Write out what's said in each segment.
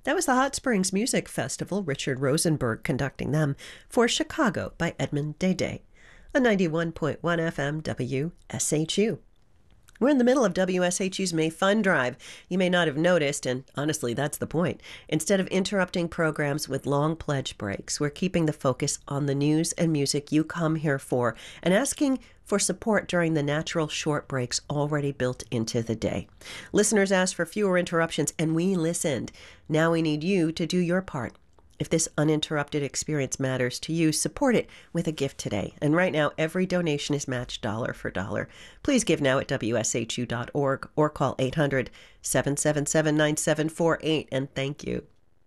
That was the Hot Springs Music Festival, Richard Rosenberg conducting them, for Chicago by Edmund Day on 91.1 FM WSHU. We're in the middle of WSHU's May Fun Drive. You may not have noticed, and honestly, that's the point. Instead of interrupting programs with long pledge breaks, we're keeping the focus on the news and music you come here for and asking for support during the natural short breaks already built into the day. Listeners asked for fewer interruptions, and we listened. Now we need you to do your part. If this uninterrupted experience matters to you, support it with a gift today. And right now, every donation is matched dollar for dollar. Please give now at WSHU.org or call 800-777-9748, and thank you.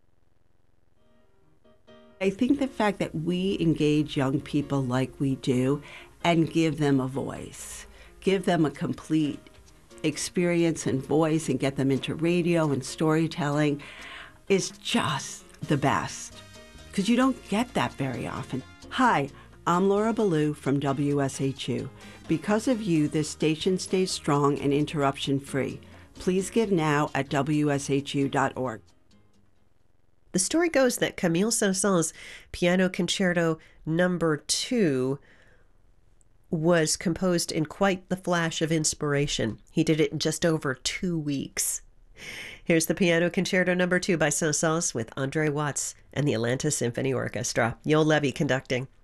I think the fact that we engage young people like we do and give them a voice, give them a complete experience and voice and get them into radio and storytelling is just the best, because you don't get that very often. Hi, I'm Laura Ballou from WSHU. Because of you, this station stays strong and interruption-free. Please give now at WSHU.org. The story goes that Camille Saint-Saëns' Piano Concerto No. 2 was composed in quite the flash of inspiration. He did it in just over 2 weeks. Here's the Piano Concerto No. 2 by Saint-Saëns with Andre Watts and the Atlanta Symphony Orchestra. Yoel Levy conducting.